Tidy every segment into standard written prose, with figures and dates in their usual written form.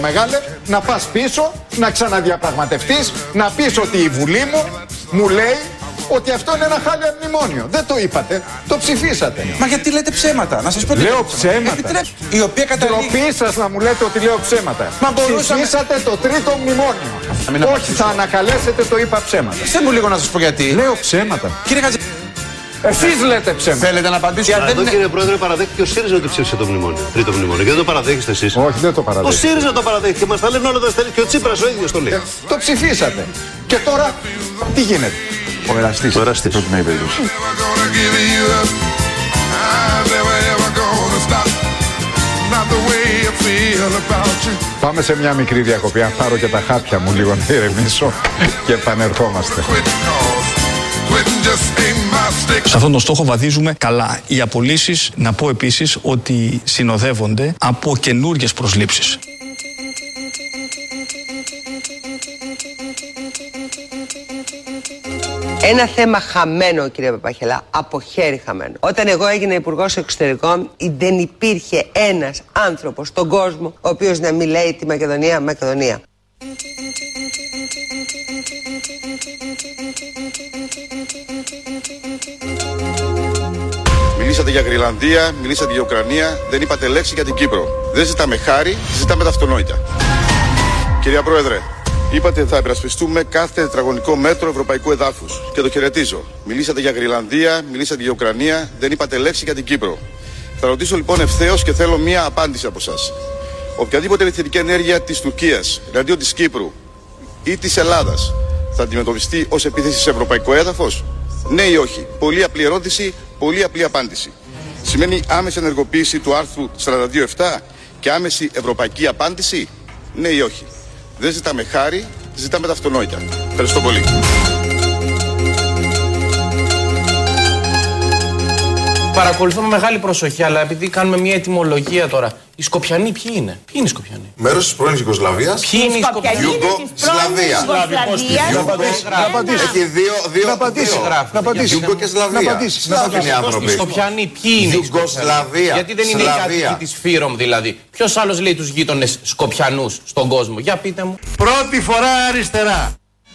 Μεγάλε, να πας πίσω, να ξαναδιαπραγματευτείς, να πεις ότι η Βουλή μου λέει ότι αυτό είναι ένα χάλια μνημόνιο. Δεν το είπατε, το ψηφίσατε. Μα γιατί λέτε ψέματα, να σας πω. Λέω ψέματα. Η οποία καταλήγει. Ντροπή σας να μου λέτε ότι λέω ψέματα. Μα ψηφίσατε το τρίτο μνημόνιο. Όχι, θα ανακαλέσετε το είπα ψέματα. Στε μου λίγο να σας πω γιατί. Λέω ψέματα. Κύριε Χατζη... Εσείς λέτε ψέματα. Θέλετε να απαντήσω. Εδώ, κύριε Πρόεδρε, παραδέχτηκε ο ΣΥΡΙΖΑ ότι ψήφισε το μνημόνιο. Τρίτο μνημόνιο. Και δεν το παραδέχεστε εσείς. Όχι, δεν το παραδέχεστε. Ο ΣΥΡΙΖΑ το παραδέχεται. Μας τα λένε όλα τα στέλνει. Και ο Τσίπρας ο ίδιος το λέει. Το ψηφίσατε. Και τώρα τι γίνεται. Ο εραστής. Ο εραστής πρέπει να είπε. Πάμε σε μια μικρή διακοπή. Αν πάρω και τα χάπια μου λίγο να ηρεμήσω και επανερχόμαστε. Σε αυτόν τον στόχο βαδίζουμε καλά. Οι απολύσεις, να πω επίσης, ότι συνοδεύονται από καινούργιες προσλήψεις. Ένα θέμα χαμένο, κύριε Παπαχελά, από χέρι χαμένο. Όταν εγώ έγινα υπουργός εξωτερικών, δεν υπήρχε ένας άνθρωπος στον κόσμο ο οποίος να μην λέει τη Μακεδονία, Μακεδονία. Μιλήσατε για Γρυλανδία, μιλήσατε για Ουκρανία, δεν είπατε λέξη για την Κύπρο. Δεν ζητάμε χάρη, ζητάμε τα αυτονόητα. Κυρία Πρόεδρε, είπατε θα υπερασπιστούμε κάθε τετραγωνικό μέτρο ευρωπαϊκού εδάφους. Και το χαιρετίζω. Μιλήσατε για Γρυλανδία, μιλήσατε για Ουκρανία, δεν είπατε λέξη για την Κύπρο. Θα ρωτήσω λοιπόν ευθέως και θέλω μία απάντηση από εσάς. Οποιαδήποτε ελευθερική ενέργεια της Τουρκίας εναντίον της Κύπρου ή της Ελλάδας θα αντιμετωπιστεί ως επίθεση σε ευρωπαϊκό έδαφος? Ναι ή όχι? Πολύ απλή ερώτηση, πολύ απλή απάντηση. Σημαίνει άμεση ενεργοποίηση του άρθρου 42.7 και άμεση ευρωπαϊκή απάντηση? Ναι ή όχι? Δεν ζητάμε χάρη, ζητάμε τα αυτονόητα. Ευχαριστώ πολύ. Παρακολουθώ με μεγάλη προσοχή, αλλά επειδή κάνουμε μια ετυμολογία τώρα. Οι Σκοπιανοί ποιοι είναι? Ποιοι είναι οι Σκοπιανοί? Μέρος της πρώην Ιουγκοσλαβίας. Ποιοι είναι οι Σκοπιανοί? Ιουγκοσλαβία. Έχει δύο. Να απαντήσει. Ιουγκο και Σλαβία. Οι Σκοπιανοί ποιοι είναι? Ιουγκοσλαβία. Γιατί δεν είναι οι κάτοικοι της Φύρομ δηλαδή? Ποιος άλλος λέει τους γείτονες Σκοπιανούς στον κόσμο? Για πείτε μου. Πρώτη φορά αριστερά.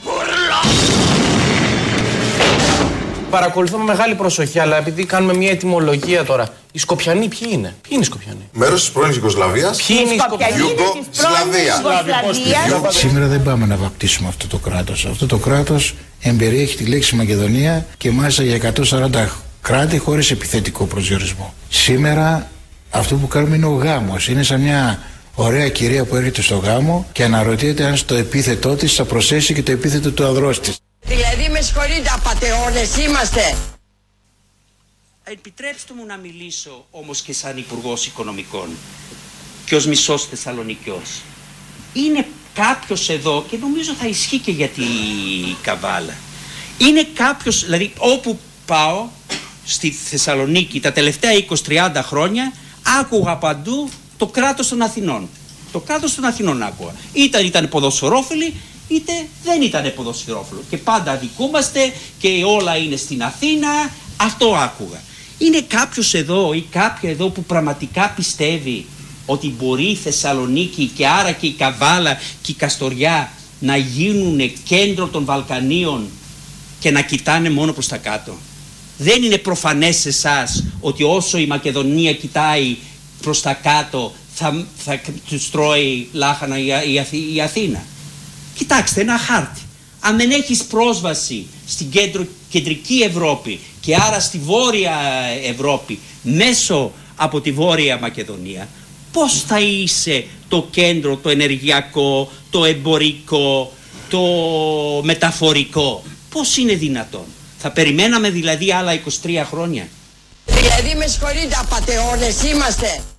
Παρακολουθώ με μεγάλη προσοχή, αλλά επειδή κάνουμε μια ετυμολογία τώρα. Οι Σκοπιανοί ποιοι είναι? Ποιοι είναι οι Σκοπιανοί? Μέρος της πρώην Ιουγκοσλαβίας. Ποιοι είναι οι Σκοπιανοί? Ιουγκοσλαβία. Σήμερα δεν πάμε να βαπτίσουμε αυτό το κράτος. Αυτό το κράτος εμπεριέχει τη λέξη Μακεδονία και μάλιστα για 140 κράτη χωρίς επιθετικό προσδιορισμό. Σήμερα αυτό που κάνουμε είναι ο γάμος. Είναι σαν μια ωραία κυρία που έρχεται στο γάμο και αναρωτιέται αν στο επίθετό της θα προσθέσει και το επίθετο του ανδρός της. Δηλαδή με συγχωρείτε, απατεώνες είμαστε. Επιτρέψτε μου να μιλήσω όμως και σαν Υπουργός Οικονομικών και ως μισός Θεσσαλονικιός. Είναι κάποιος εδώ, και νομίζω θα ισχύει και για τη Καβάλα, είναι κάποιος, δηλαδή όπου πάω στη Θεσσαλονίκη τα τελευταία 20-30 χρόνια άκουγα παντού το κράτος των Αθηνών. Το κράτος των Αθηνών άκουγα. Ήταν ποδοσφαιρόφιλοι, είτε δεν ήταν ποδοσφαιρόφιλο. Και πάντα αδικούμαστε και όλα είναι στην Αθήνα. Αυτό άκουγα. Είναι κάποιος εδώ ή κάποια εδώ που πραγματικά πιστεύει ότι μπορεί η Θεσσαλονίκη και άρα και η Καβάλα και η Καστοριά να γίνουν κέντρο των Βαλκανίων και να κοιτάνε μόνο προς τα κάτω? Δεν είναι προφανές σε εσάς ότι όσο η Μακεδονία κοιτάει προς τα κάτω θα τους τρώει λάχανα η Αθήνα? Κοιτάξτε ένα χάρτη. Αν δεν έχεις πρόσβαση στην κεντρική Ευρώπη και άρα στη Βόρεια Ευρώπη μέσω από τη Βόρεια Μακεδονία, πώς θα είσαι το κέντρο, το ενεργειακό, το εμπορικό, το μεταφορικό? Πώς είναι δυνατόν? Θα περιμέναμε δηλαδή άλλα 23 χρόνια? Δηλαδή με συγχωρείτε, απατεώνες είμαστε.